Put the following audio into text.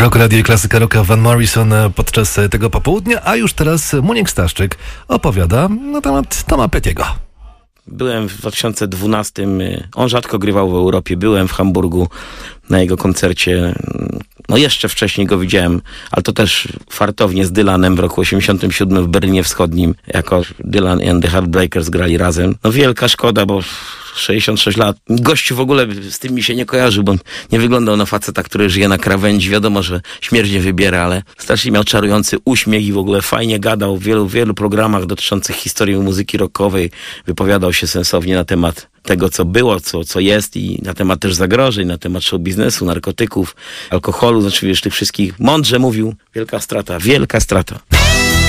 Rock Radio i Klasyka Rocka, Van Morrison podczas tego popołudnia, a już teraz Muniek Staszczyk opowiada na temat Toma Petty'ego. Byłem w 2012, on rzadko grywał w Europie, byłem w Hamburgu na jego koncercie, no jeszcze wcześniej go widziałem, ale to też fartownie z Dylanem w roku 87 w Berlinie Wschodnim, jako Dylan and the Heartbreakers grali razem. No wielka szkoda, bo 66 lat. Gościu w ogóle z tym mi się nie kojarzył, bo nie wyglądał na faceta, który żyje na krawędzi. Wiadomo, że śmierć nie wybiera, ale strasznie miał czarujący uśmiech i w ogóle fajnie gadał w wielu programach dotyczących historii muzyki rockowej. Wypowiadał się sensownie na temat tego, co było, co jest i na temat też zagrożeń, na temat show biznesu, narkotyków, alkoholu, znaczy wiesz, tych wszystkich. Mądrze mówił. Wielka strata, wielka strata.